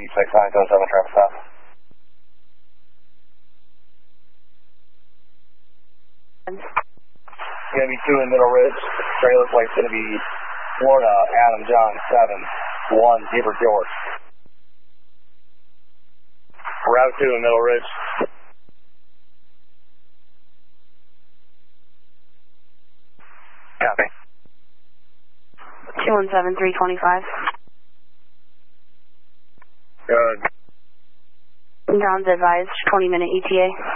East 907 traffic stop. Going to be 2 in Middle Ridge. Trailer plate's going to be Florida, Adam John 7-1, Zebra George. Route 2 in Middle Ridge. Copy. 217-325. Good. John's advised, 20-minute ETA.